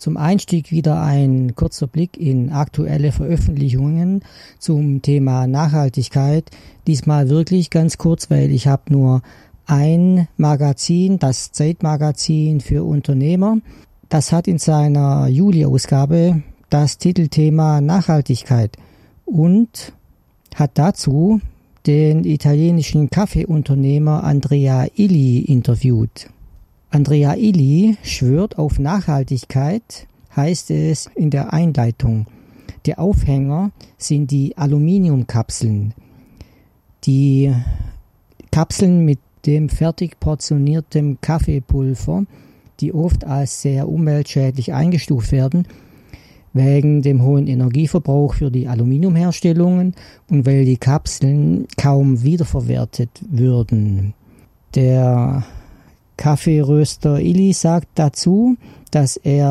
Zum Einstieg wieder ein kurzer Blick in aktuelle Veröffentlichungen zum Thema Nachhaltigkeit. Diesmal wirklich ganz kurz, weil ich habe nur ein Magazin, das Zeitmagazin für Unternehmer. Das hat in seiner Juli-Ausgabe das Titelthema Nachhaltigkeit und hat dazu den italienischen Kaffeeunternehmer Andrea Illy interviewt. Andrea Illy schwört auf Nachhaltigkeit, heißt es in der Einleitung. Der Aufhänger sind die Aluminiumkapseln. Die Kapseln mit dem fertig portionierten Kaffeepulver, die oft als sehr umweltschädlich eingestuft werden, wegen dem hohen Energieverbrauch für die Aluminiumherstellungen und weil die Kapseln kaum wiederverwertet würden. Der Kaffeeröster Illy sagt dazu, dass er